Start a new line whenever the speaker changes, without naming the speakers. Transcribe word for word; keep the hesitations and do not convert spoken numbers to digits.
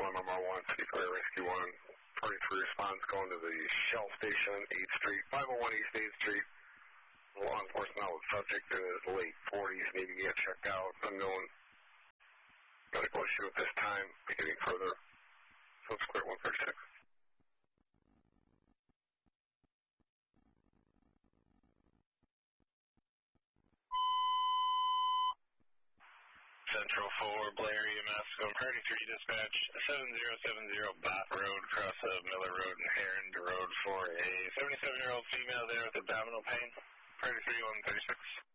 M M R one, City Fire Rescue one. Party three response going to the Shell Station, eighth Street, five oh one East eighth Street. Law enforcement out with subject in his late forties, needing to get checked out, unknown medical issue at this time, beginning further. Subsequent one thirty-six.
Central four, Blair E M S, going Priority three dispatch, seven zero seven zero Bath Road, cross of Miller Road and Heron Road for a seventy-seven-year-old female there with abdominal pain. Priority three, one thirty-six.